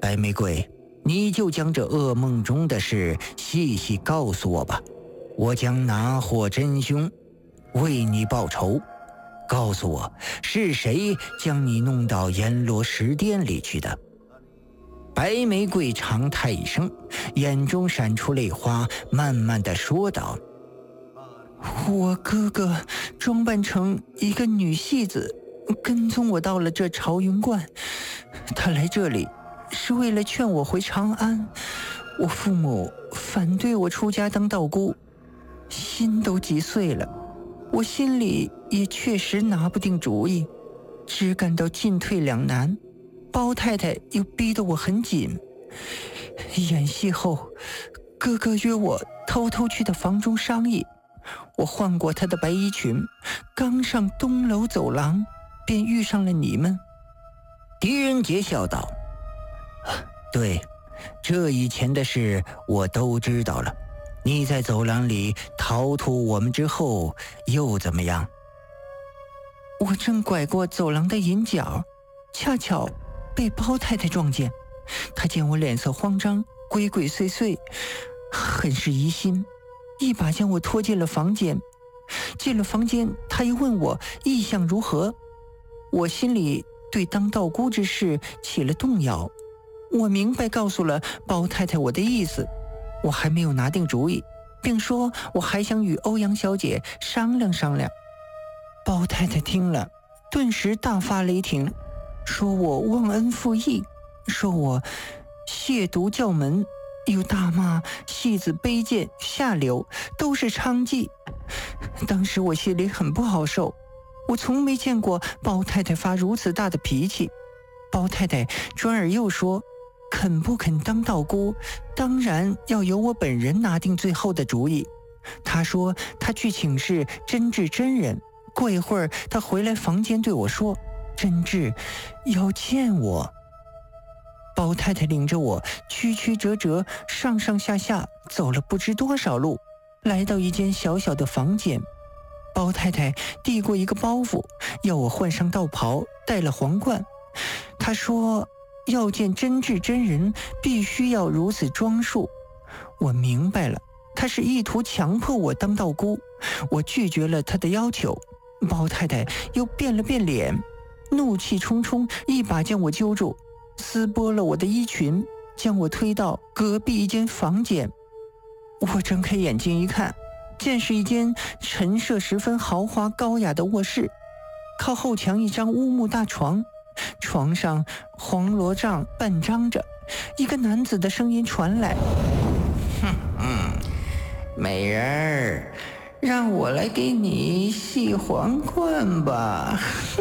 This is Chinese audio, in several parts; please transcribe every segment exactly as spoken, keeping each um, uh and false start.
白玫瑰，你就将这噩梦中的事细细告诉我吧，我将拿获真凶，为你报仇。告诉我，是谁将你弄到阎罗食殿里去的？白玫瑰长叹一声，眼中闪出泪花，慢慢地说道：我哥哥装扮成一个女戏子，跟踪我到了这朝云观。他来这里是为了劝我回长安。我父母反对我出家当道姑，心都急碎了，我心里也确实拿不定主意，只感到进退两难。包太太又逼得我很紧。演戏后，哥哥约我偷偷去他房中商议。我换过他的白衣裙，刚上东楼走廊，便遇上了你们。狄仁杰笑道：对，这以前的事我都知道了。你在走廊里逃脱我们之后又怎么样？我正拐过走廊的引角，恰巧被包太太撞见。她见我脸色慌张，鬼鬼祟祟，很是疑心，一把将我拖进了房间。进了房间，她又问我意向如何。我心里对当道姑之事起了动摇，我明白告诉了包太太我的意思。我还没有拿定主意，并说我还想与欧阳小姐商量商量。包太太听了，顿时大发雷霆，说我忘恩负义，说我亵渎教门，又大骂戏子卑贱下流，都是娼妓。当时我心里很不好受，我从没见过包太太发如此大的脾气。包太太转而又说，肯不肯当道姑，当然要由我本人拿定最后的主意。她说她去请示真智真人，过一会儿她回来房间对我说，真智要见我。包太太领着我曲曲折折上上下下走了不知多少路，来到一间小小的房间。包太太递过一个包袱，要我换上道袍，戴了皇冠。她说要见真智真人，必须要如此装束。我明白了，她是意图强迫我当道姑。我拒绝了她的要求。包太太又变了变脸，怒气冲冲，一把将我揪住，撕剥了我的衣裙，将我推到隔壁一间房间。我睁开眼睛一看，见是一间陈设十分豪华高雅的卧室，靠后墙一张乌木大床，床上黄罗帐半张着。一个男子的声音传来：哼嗯，美人儿，让我来给你系皇冠吧。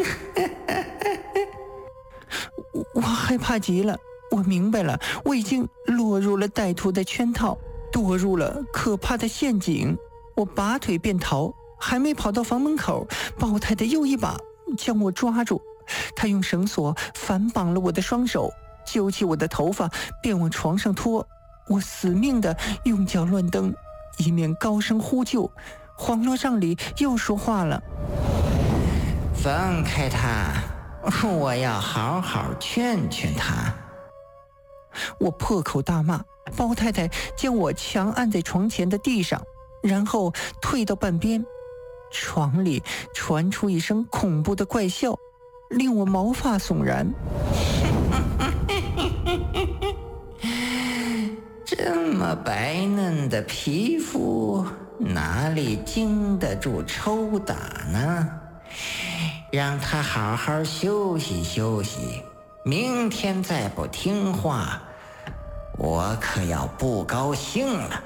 我害怕极了，我明白了，我已经落入了歹徒的圈套，堕入了可怕的陷阱。我拔腿便逃，还没跑到房门口，包太太又一把将我抓住。她用绳索反绑了我的双手，揪起我的头发便往床上拖。我死命地用脚乱蹬，一面高声呼救。黄罗帐里又说话了：放开他，我要好好劝劝他。我破口大骂，包太太将我强按在床前的地上，然后退到半边。床里传出一声恐怖的怪笑，令我毛发悚然。这么白嫩的皮肤，哪里经得住抽打呢？让他好好休息休息，明天再不听话，我可要不高兴了。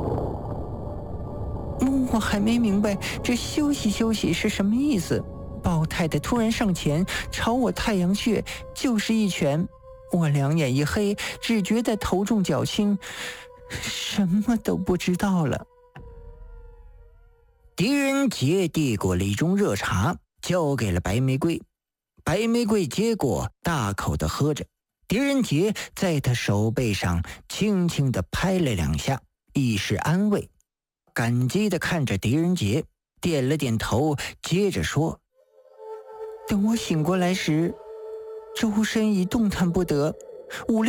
我还没明白这休息休息是什么意思，包太太突然上前朝我太阳穴就是一拳。我两眼一黑，只觉得头重脚轻，什么都不知道了。狄仁杰递过了一盅热茶，交给了白玫瑰。白玫瑰接过，大口地喝着。狄仁杰在他手背上轻轻地拍了两下，以示安慰。感激地看着狄仁杰，点了点头，接着说：等我醒过来时，周身已动弹不得，五六